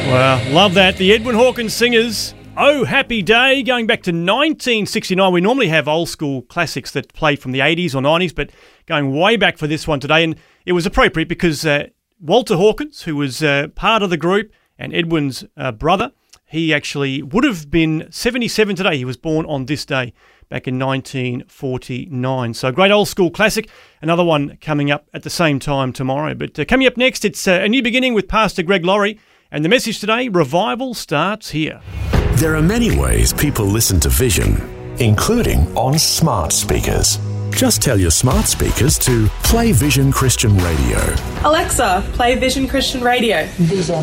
Wow, love that. The Edwin Hawkins Singers. Oh, happy day. Going back to 1969. We normally have old school classics that play from the 80s or 90s, but going way back for this one today. And it was appropriate because Walter Hawkins, who was part of the group and Edwin's brother, he actually would have been 77 today. He was born on this day back in 1949. So great old school classic. Another one coming up at the same time tomorrow. But coming up next, it's A New Beginning with Pastor Greg Laurie. And the message today, revival starts here. There are many ways people listen to Vision, including on smart speakers. Just tell your smart speakers to play Vision Christian Radio. Alexa, play Vision Christian Radio. Vision.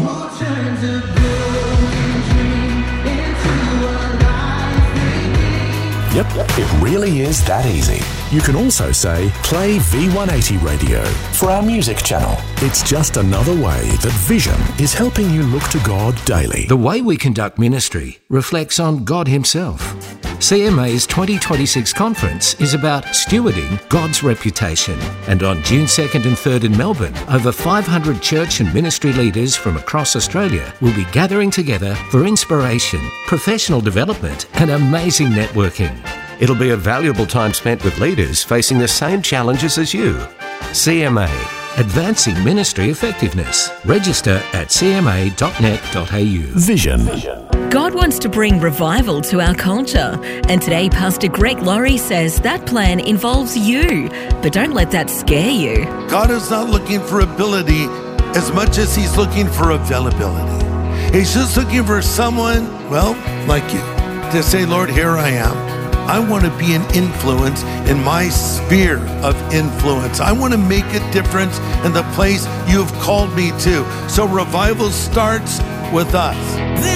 Yep, it really is that easy. You can also say, play V180 Radio for our music channel. It's just another way that Vision is helping you look to God daily. The way we conduct ministry reflects on God Himself. CMA's 2026 conference is about stewarding God's reputation. And on June 2nd and 3rd in Melbourne, over 500 church and ministry leaders from across Australia will be gathering together for inspiration, professional development and amazing networking. It'll be a valuable time spent with leaders facing the same challenges as you. CMA, Advancing Ministry Effectiveness. Register at cma.net.au. Vision. God wants to bring revival to our culture, and today Pastor Greg Laurie says that plan involves you, but don't let that scare you. God is not looking for ability as much as He's looking for availability. He's just looking for someone, well, like you, to say, Lord, here I am. I want to be an influence in my sphere of influence. I want to make a difference in the place you've called me to. So revival starts with us.